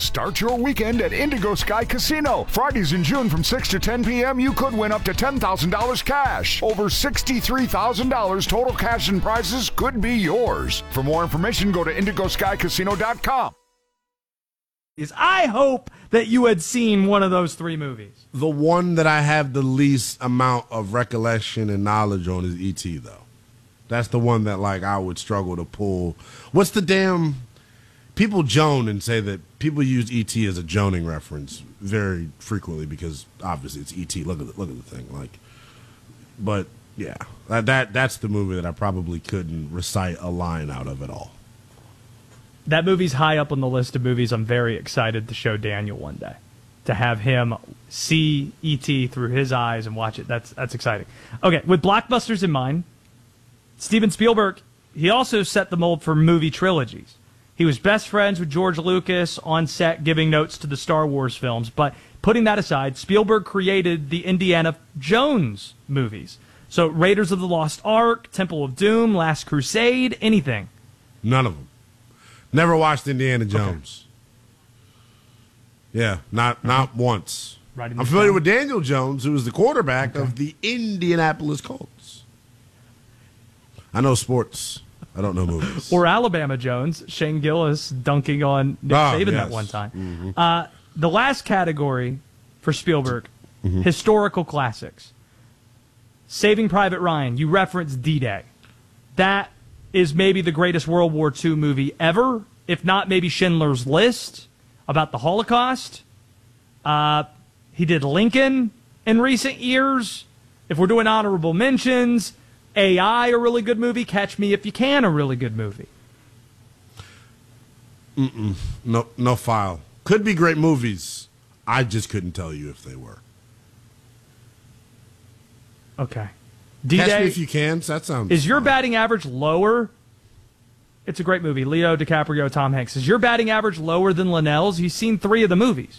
Start your weekend at Indigo Sky Casino. Fridays in June from 6 to 10 p.m., you could win up to $10,000 cash. Over $63,000 total cash and prizes could be yours. For more information, go to IndigoSkyCasino.com. I hope that you had seen one of those three movies. The one that I have the least amount of recollection and knowledge on is E.T., though. That's the one that, like, I would struggle to pull. What's the damn... People joan and say that people use E.T. as a joning reference very frequently because obviously it's E.T. Look at the thing, like. But yeah, that's the movie that I probably couldn't recite a line out of at all. That movie's high up on the list of movies I'm very excited to show Daniel one day, to have him see E.T. through his eyes and watch it. That's exciting. Okay, with blockbusters in mind, Steven Spielberg, he also set the mold for movie trilogies. He was best friends with George Lucas on set giving notes to the Star Wars films. But putting that aside, Spielberg created the Indiana Jones movies. So Raiders of the Lost Ark, Temple of Doom, Last Crusade, anything. None of them. Never watched Indiana Jones. Okay. Yeah, not once. I'm familiar with Daniel Jones, who was the quarterback of the Indianapolis Colts. I know sports. I don't know movies. Or Alabama Jones, Shane Gillis dunking on Nick Saban that one time. Mm-hmm. The last category for Spielberg, historical classics. Saving Private Ryan, you referenced D-Day. That is maybe the greatest World War II movie ever, if not maybe Schindler's List, about the Holocaust. He did Lincoln in recent years. If we're doing honorable mentions... AI, a really good movie. Catch Me If You Can, a really good movie. No file. Could be great movies. I just couldn't tell you if they were. Okay. Catch Me If You Can. That sounds. Is your batting average lower? It's a great movie. Leo DiCaprio, Tom Hanks. Is your batting average lower than Linnell's? You've seen three of the movies.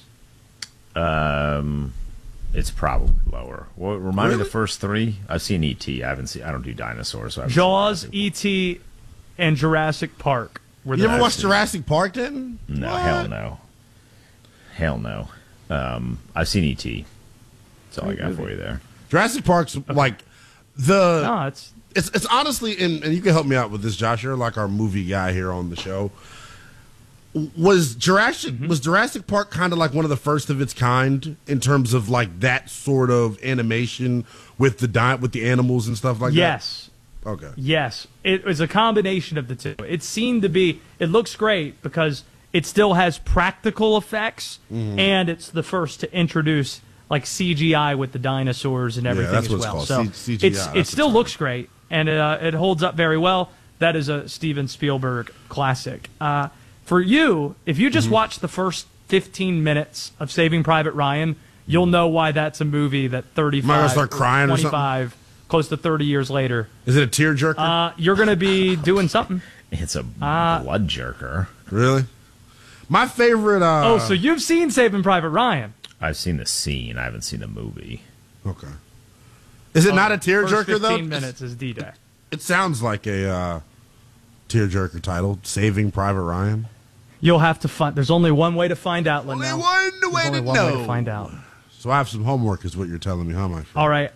It's probably lower. Well, remind me of the first three. I've seen E.T. I don't do dinosaurs. So Jaws, E.T., and Jurassic Park. You ever watched Jurassic Park, then? No, what? Hell no. I've seen E.T. That's all I got for you there. Jurassic Park's like the. No, it's honestly, and you can help me out with this, Josh. You're like our movie guy here on the show. Was Jurassic Park kind of like one of the first of its kind in terms of like that sort of animation with the animals and stuff like that? Yes. Okay. Yes. It was a combination of the two. It seemed to be, it looks great because it still has practical effects and it's the first to introduce like CGI with the dinosaurs and everything that's as what well. It's so called. CGI, it still looks great and it holds up very well. That is a Steven Spielberg classic. For you, if you just watch the first 15 minutes of Saving Private Ryan, you'll know why that's a movie that 35, start crying 25, close to 30 years later. Is it a tearjerker? You're going to be doing something. It's a blood jerker. Really? My favorite... so you've seen Saving Private Ryan. I've seen the scene. I haven't seen the movie. Okay. Is it not a tearjerker, though? 15 minutes is D-Day. It sounds like a tearjerker title, Saving Private Ryan. You'll have to find... There's only one way to find out, Linnell. Only one way to find out. So I have some homework is what you're telling me, huh, my friend? All right.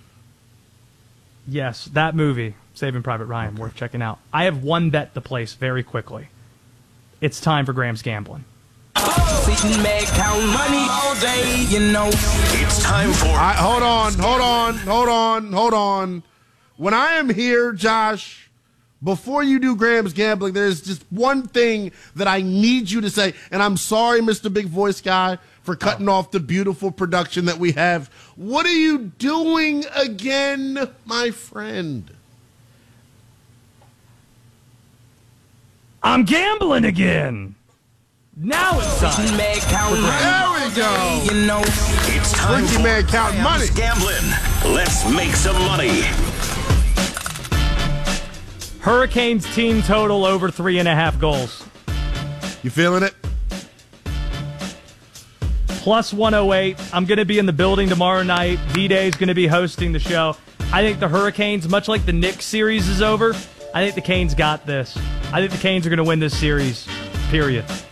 Yes, that movie, Saving Private Ryan, worth checking out. I have one bet to place very quickly. It's time for Graham's Gambling. Sitting back, count money all day, you know. It's time for... Hold on. When I am here, Josh... Before you do Graham's Gambling, there's just one thing that I need you to say. And I'm sorry, Mr. Big Voice Guy, for cutting off the beautiful production that we have. What are you doing again, my friend? I'm gambling again. Now it's time. There we go. You know. It's time Freaky for Man counting money. Gambling. Let's make some money. Hurricanes team total over 3.5 goals. You feeling it? Plus 108. I'm going to be in the building tomorrow night. D-Day is going to be hosting the show. I think the Hurricanes, much like the Knicks series is over, I think the Canes got this. I think the Canes are going to win this series, period.